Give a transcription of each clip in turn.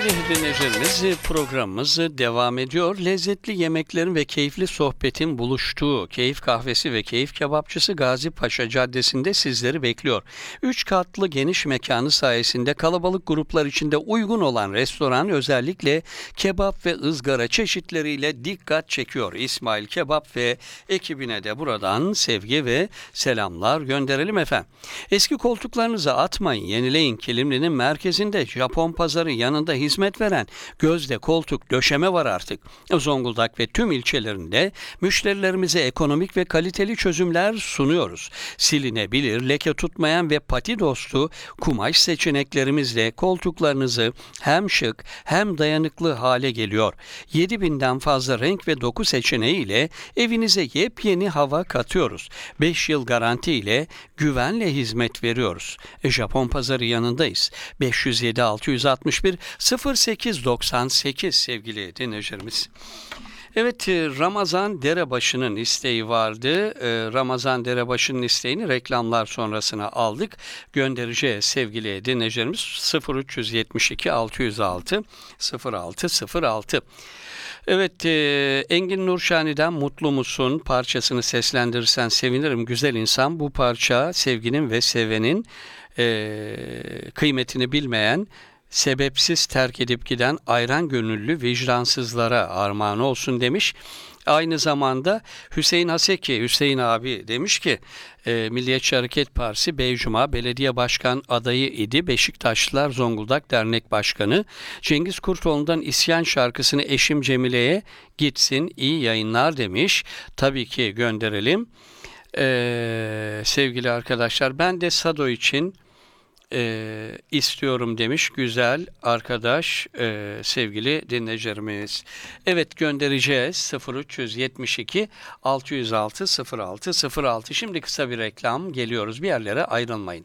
Dinleyicilerimiz, programımız devam ediyor. Lezzetli yemeklerin ve keyifli sohbetin buluştuğu Keyif Kahvesi ve Keyif Kebapçısı Gazi Paşa Caddesi'nde sizleri bekliyor. 3 katlı geniş mekanı sayesinde kalabalık gruplar içinde uygun olan restoran özellikle kebap ve ızgara çeşitleriyle dikkat çekiyor. İsmail Kebap ve ekibine de buradan sevgi ve selamlar gönderelim efendim. Eski koltuklarınızı atmayın, yenileyin. Kilimli'nin merkezinde Japon pazarı yanında hizmet veren Gözde Koltuk Döşeme var artık. Zonguldak ve tüm ilçelerinde müşterilerimize ekonomik ve kaliteli çözümler sunuyoruz. Silinebilir, leke tutmayan ve pati dostu kumaş seçeneklerimizle koltuklarınızı hem şık hem dayanıklı hale geliyor. 7000'den fazla renk ve doku seçeneğiyle evinize yepyeni hava katıyoruz. 5 yıl garanti ile güvenle hizmet veriyoruz. Japon pazarı yanındayız. 507 661 0898 sevgili dinleyicilerimiz. Evet, Ramazan Derebaşı'nın isteği vardı. Ramazan Derebaşı'nın isteğini reklamlar sonrasına aldık. Göndereceğiz sevgili dinleyicilerimiz. 0372 606 0606. Evet, Engin Nurşani'den Mutlu Musun parçasını seslendirirsen sevinirim güzel insan. Bu parça sevginin ve sevenin kıymetini bilmeyen, sebepsiz terk edip giden ayran gönüllü vicdansızlara armağan olsun demiş. Aynı zamanda Hüseyin Haseki, Hüseyin abi demiş ki Milliyetçi Hareket Partisi Beycuma Belediye Başkan adayı idi. Beşiktaşlılar Zonguldak Dernek Başkanı. Cengiz Kurtoğlu'ndan isyan şarkısını eşim Cemile'ye gitsin, iyi yayınlar demiş. Tabii ki gönderelim. Sevgili arkadaşlar, ben de Sado için istiyorum demiş güzel arkadaş, sevgili dinleyicilerimiz. Evet, göndereceğiz 0372 606 0606. Şimdi kısa bir reklam, geliyoruz, bir yerlere ayrılmayın.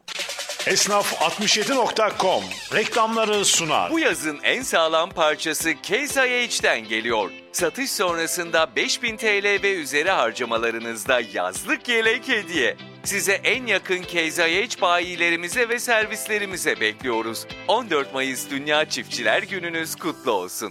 Esnaf67.com reklamları sunar. Bu yazın en sağlam parçası Case IH'den geliyor. Satış sonrasında 5000 TL ve üzeri harcamalarınızda yazlık yelek hediye. Size en yakın Case IH bayilerimize ve servislerimize bekliyoruz. 14 Mayıs Dünya Çiftçiler Gününüz kutlu olsun.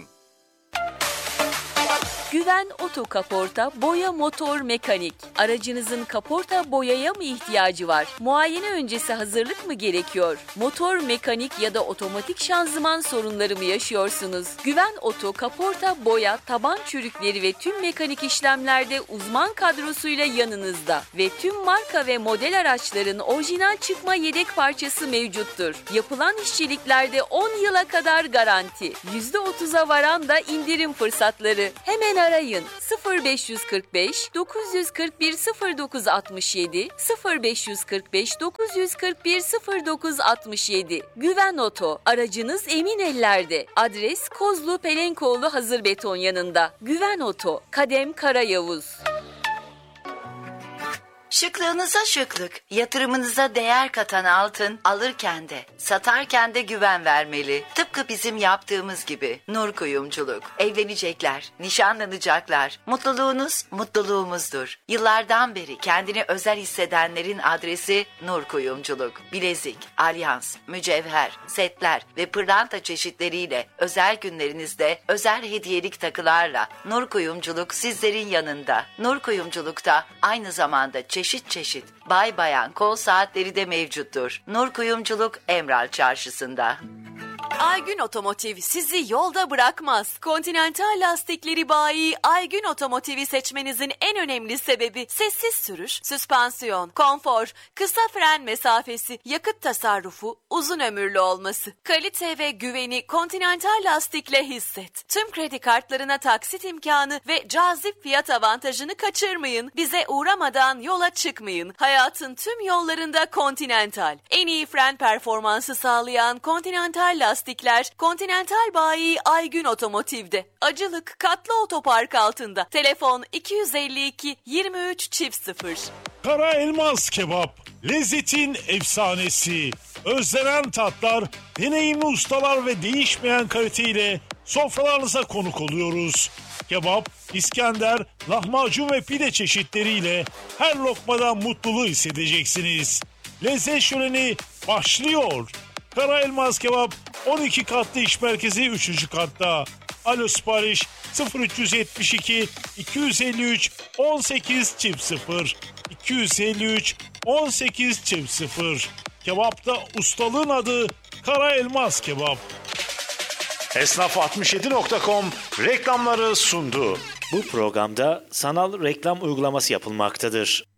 Güven Oto Kaporta, boya, motor, mekanik. Aracınızın kaporta boyaya mı ihtiyacı var? Muayene öncesi hazırlık mı gerekiyor? Motor, mekanik ya da otomatik şanzıman sorunları mı yaşıyorsunuz? Güven Oto Kaporta, boya, taban çürükleri ve tüm mekanik işlemlerde uzman kadrosuyla yanınızda. Ve tüm marka ve model araçların orijinal çıkma yedek parçası mevcuttur. Yapılan işçiliklerde 10 yıla kadar garanti. %30'a varan da indirim fırsatları. Hemen arayın 0545 941 0967 0545 941 0967. Güven Oto, aracınız emin ellerde. Adres Kozlu Pelenkoğlu Hazır Beton yanında. Güven Oto, Kadem Karayavuz. Şıklığınıza şıklık, yatırımınıza değer katan altın alırken de, satarken de güven vermeli. Tıpkı bizim yaptığımız gibi. Nur Kuyumculuk. Evlenecekler, nişanlanacaklar. Mutluluğunuz mutluluğumuzdur. Yıllardan beri kendini özel hissedenlerin adresi Nur Kuyumculuk. Bilezik, alyans, mücevher, setler ve pırlanta çeşitleriyle özel günlerinizde özel hediyelik takılarla Nur Kuyumculuk sizlerin yanında. Nur Kuyumculuk'ta aynı zamanda çeşit bay bayan kol saatleri de mevcuttur. Nur Kuyumculuk Emral Çarşısı'nda. Aygün Otomotiv sizi yolda bırakmaz. Continental lastikleri bayi Aygün Otomotiv'i seçmenizin en önemli sebebi sessiz sürüş, süspansiyon, konfor, kısa fren mesafesi, yakıt tasarrufu, uzun ömürlü olması. Kalite ve güveni Continental lastikle hisset. Tüm kredi kartlarına taksit imkanı ve cazip fiyat avantajını kaçırmayın. Bize uğramadan yola çıkmayın. Hayatın tüm yollarında Continental. En iyi fren performansı sağlayan Continental lastikler Continental bayi Aygün Otomotiv'de. Acılık Katlı Otopark altında. Telefon 252 23 0. Kara Elmas Kebap, lezzetin efsanesi. Özlenen tatlar, deneyimli ustalar ve değişmeyen kaliteyle sofralarınıza konuk oluyoruz. Kebap, İskender, lahmacun ve pide çeşitleriyle her lokmadan mutluluğu hissedeceksiniz. Lezzet şöleni başlıyor. Kara Elmas Kebap 12 katlı iş merkezi 3. katta. Alo sipariş 0372 253 18 0 253 18 0. Kebapta ustalığın adı Kara Elmas Kebap. Esnaf67.com reklamları sundu. Bu programda sanal reklam uygulaması yapılmaktadır.